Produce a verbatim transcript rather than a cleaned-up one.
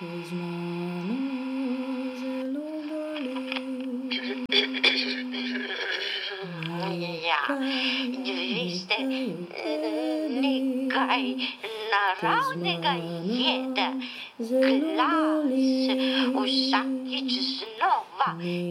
Tes mano zelo boli. Ja, veste, nekaj naravnega je, da glas vsakič znova